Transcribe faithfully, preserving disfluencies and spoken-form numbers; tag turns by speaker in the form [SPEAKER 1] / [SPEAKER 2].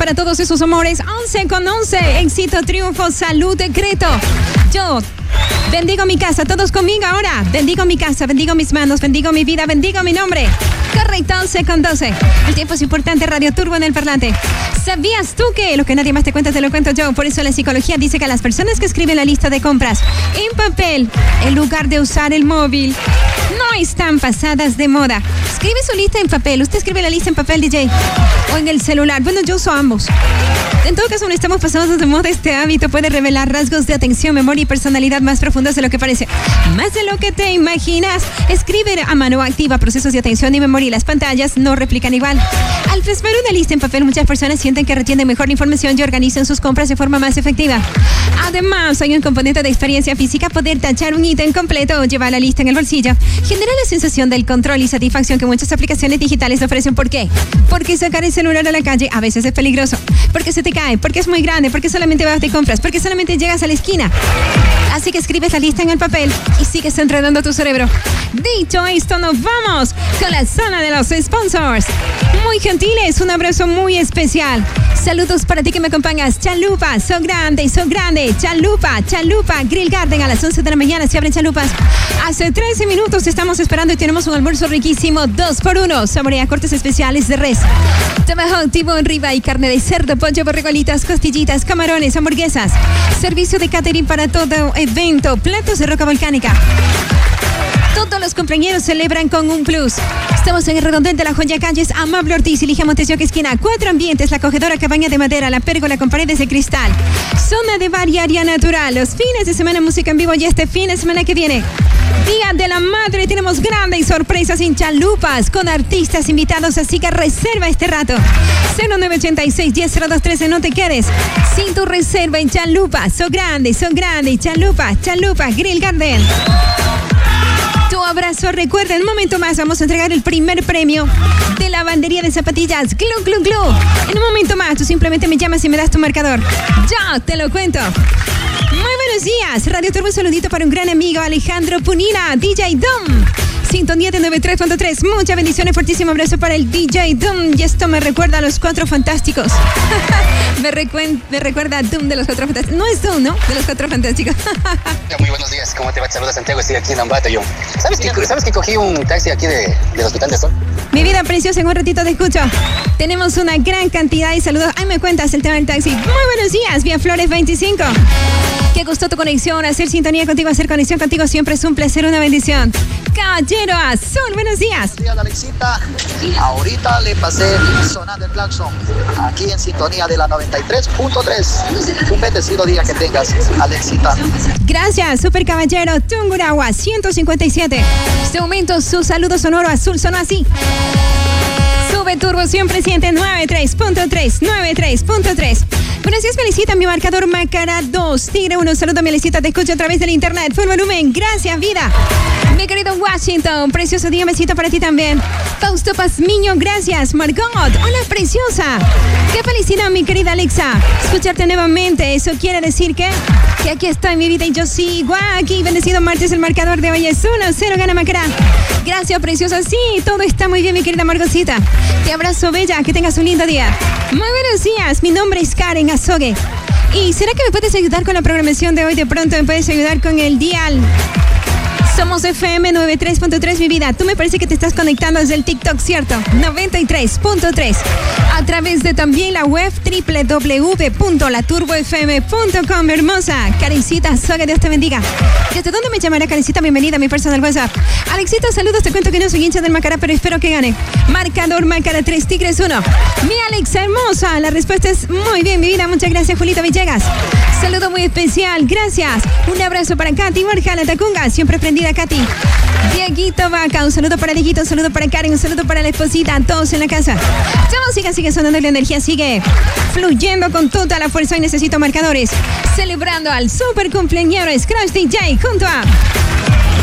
[SPEAKER 1] para todos esos amores. once con once. Éxito, triunfo, salud, decreto. Yo bendigo mi casa. Todos conmigo ahora. Bendigo mi casa, bendigo mis manos, bendigo mi vida, bendigo mi nombre. Correcto, once con doce. El tiempo es importante. Radio Turbo en el parlante. ¿Sabías tú que lo que nadie más te cuenta te lo cuento yo? Por eso la psicología dice que a las personas que escriben la lista de compras en papel, en lugar de usar el móvil, no están pasadas de moda. Escribe su lista en papel. ¿Usted escribe la lista en papel, D J? ¿O en el celular? Bueno, yo uso ambos. En todo caso, no estamos pasados de moda. Este hábito puede revelar rasgos de atención, memoria y personalidad más profundos de lo que parece. Más de lo que te imaginas. Escribe a mano activa procesos de atención y memoria y las pantallas no replican igual. Al plasmar una lista en papel, muchas personas sienten que retienen mejor la información y organizan sus compras de forma más efectiva. Además, hay un componente de experiencia física. Poder tachar un ítem completo o llevar la lista en el bolsillo genera la sensación del control y satisfacción que muchas aplicaciones digitales ofrecen. ¿Por qué? Porque sacar el celular a la calle a veces es peligroso. Porque se te cae, porque es muy grande, porque solamente vas de compras, porque solamente llegas a la esquina. Así que escribes la lista en el papel y sigues entrenando tu cerebro. Dicho esto, nos vamos con la zona de los sponsors. Muy gentiles, un abrazo muy especial. Saludos para ti que me acompañas. Chalupa, son grandes, son grandes. Chalupa, Chalupa, Grill Garden a las once de la mañana se abren chalupas. Hace trece minutos estamos esperando y tenemos un almuerzo riquísimo. Dos por uno. Saborea cortes especiales de res. Tomahawk, tibón, riba y carne de cerdo, pollo, borregolitas, costillitas, camarones, hamburguesas. Servicio de catering para todo evento. Platos de roca volcánica. Todos los compañeros celebran con un plus. Estamos en el redondel de la Joya Calles, Amable Ortiz y Ligia Montesioca esquina. Cuatro ambientes, la acogedora cabaña de madera, la pérgola con paredes de cristal. Zona de bar y área natural. Los fines de semana música en vivo y este fin de semana que viene. Día de la Madre, tenemos grandes sorpresas en chalupas con artistas invitados, así que reserva este rato. cero nueve ocho seis, diez, cero dos trece, no te quedes sin tu reserva en chalupas. Son grandes, son grandes, chalupas, chalupas, Grill Garden. Tu abrazo, recuerda, en un momento más vamos a entregar el primer premio de lavandería de zapatillas Glu Glu Glu. En un momento más, tú simplemente me llamas y me das tu marcador. Yo te lo cuento. Muy buenos días, Radio Turbo, un saludito para un gran amigo, Alejandro Punina, D J Dom. Sintonía de noventa y tres punto tres. Muchas bendiciones, fuertísimo abrazo para el D J Doom. Y esto me recuerda a los Cuatro Fantásticos. me, recuen- me recuerda a Doom de los Cuatro Fantásticos. No es Doom, ¿no? De los Cuatro Fantásticos.
[SPEAKER 2] Muy buenos días, ¿cómo te va? Te saluda Santiago, estoy aquí en Ambato yo. ¿Sabes que, ¿Sabes que cogí un taxi aquí de, del Hospital de Sol?
[SPEAKER 1] Mi vida preciosa, en un ratito te escucho. Tenemos una gran cantidad de saludos. Ay, me cuentas el tema del taxi. Muy buenos días, Vía Flores veinticinco. Qué gustó tu conexión, hacer sintonía contigo, hacer conexión contigo siempre es un placer, una bendición. Caballero Azul, buenos días.
[SPEAKER 3] Buenos días, Alexita. Ahorita le pasé sonando el claxon aquí en sintonía de la noventa y tres punto tres. Un bendecido día que tengas, Alexita.
[SPEAKER 1] Gracias, Super Caballero Tungurahua ciento cincuenta y siete. Este momento su saludo sonoro azul sonó así. Sube Turbo siempre siente noventa y tres punto tres, noventa y tres punto tres. Buenos días, Melicita, mi marcador Macara dos, Tigre uno, saludo Melicita, te escucho a través del internet, full volumen, gracias vida. Mi querido Washington, precioso día, besito para ti también. Fausto Pazmiño, gracias. Margot, hola preciosa. Qué felicidad, mi querida Alexa, escucharte nuevamente, eso quiere decir que, que aquí estoy mi vida y yo sigo aquí, bendecido martes, el marcador de hoy es uno cero, gana Macara. Gracias, preciosa, sí, todo está muy bien, mi querida Margotcita. Te abrazo, bella, que tengas un lindo día. Muy buenos días, mi nombre es Karen Azogue. ¿Y será que me puedes ayudar con la programación de hoy? De pronto me puedes ayudar con el dial. Somos F M noventa y tres punto tres, mi vida. Tú me parece que te estás conectando desde el TikTok, ¿cierto? noventa y tres punto tres. A través de también la web doble u doble u doble u punto la turbo f m punto com. Hermosa. Karencita, Soga, Dios te bendiga. ¿Desde dónde me llamará, Karencita? Bienvenida a mi personal WhatsApp. Alexita, saludos. Te cuento que no soy hincha del Macara, pero espero que gane. Marcador Macara tres, Tigres uno. Mi Alexa hermosa. La respuesta es muy bien, mi vida. Muchas gracias, Julita Villegas. Saludo muy especial. Gracias. Un abrazo para Katy Borja, la Tacunga. Siempre prendida, Katy. Dieguito Vaca, un saludo para Dieguito, un saludo para Karen, un saludo para la esposita, todos en la casa. Ya música sigue sonando, la energía sigue fluyendo con toda la fuerza y necesito marcadores. Celebrando al super cumpleañero Scratch D J junto a